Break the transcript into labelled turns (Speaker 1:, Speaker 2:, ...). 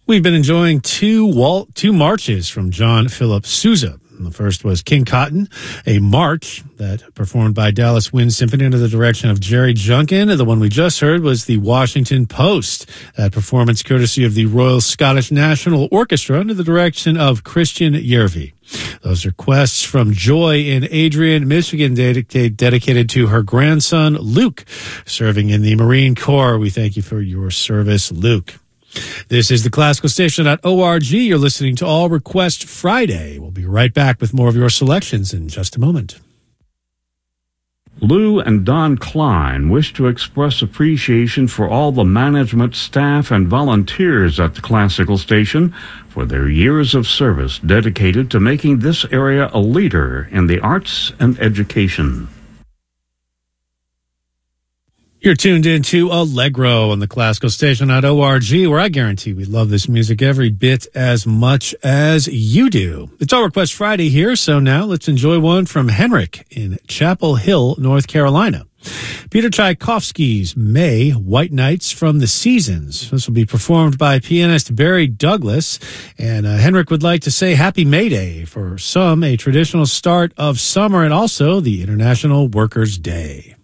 Speaker 1: We've been enjoying two marches from John Philip Sousa. The first was King Cotton, a march that performed by Dallas Wind Symphony under the direction of Jerry Junkin. And the one we just heard was the Washington Post, that performance courtesy of the Royal Scottish National Orchestra under the direction of Christian Yervy. Those requests from Joy in Adrian, Michigan, dedicated to her grandson, Luke, serving in the Marine Corps. We thank you for your service, Luke. This is the Classical Station.org. You're listening to All Request Friday. We'll be right back with more of your selections in just a moment.
Speaker 2: Lou and Don Klein wish to express appreciation for all the management, staff, and volunteers at the Classical Station for their years of service dedicated to making this area a leader in the arts and education.
Speaker 1: You're tuned in to Allegro on the Classical Station.org, where I guarantee we love this music every bit as much as you do. It's All Request Friday here, so now let's enjoy one from Henrik in Chapel Hill, North Carolina. Peter Tchaikovsky's May, White Nights from the Seasons. This will be performed by pianist Barry Douglas. And Henrik would like to say Happy May Day, for some a traditional start of summer and also the International Workers' Day.